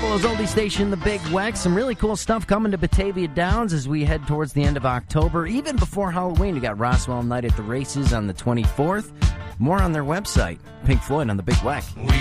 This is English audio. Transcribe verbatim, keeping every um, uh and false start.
Buffalo's oldie station, the Big Weck. Some really cool stuff coming to Batavia Downs as we head towards the end of October. Even before Halloween, we got Roswell Night at the Races on the twenty-fourth. More on their website. Pink Floyd on the Big Weck.